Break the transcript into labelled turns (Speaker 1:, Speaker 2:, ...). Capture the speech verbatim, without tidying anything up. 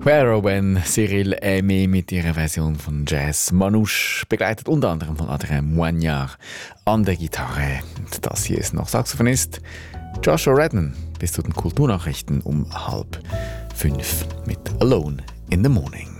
Speaker 1: Where or When, Cyril Aimé mit ihrer Version von Jazz. Manouche, begleitet unter anderem von Adrien Moignard an der Gitarre. Und das hier ist noch Saxophonist Joshua Redman. Bis zu den Kulturnachrichten um halb fünf mit Alone in the Morning.